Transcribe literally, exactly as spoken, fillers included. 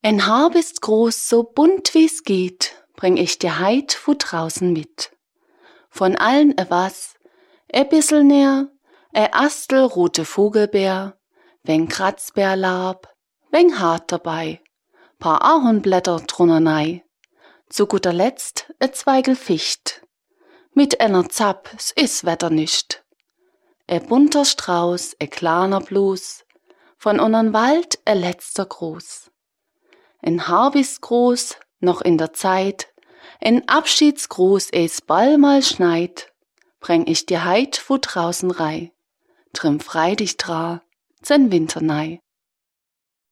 En Haar ist groß, so bunt wie's geht, bring ich dir heit vo draußen mit. Von allen e was, e bissel näher, e Astel rote Vogelbeer, wen Kratzbärlab, wen Hart dabei, paar Ahornblätter drunter nei, zu guter Letzt e Zweigel Ficht. Mit einer Zapp, s is Wetter nischt. E bunter Strauß, e kleiner bloß, von unnern Wald e letzter Gruß. En Haar ist groß, noch in der Zeit, en Abschiedsgruß, es bald mal schneit, bring ich dir heit wo draußen rei, drin frei dich dra, zen Winter nei.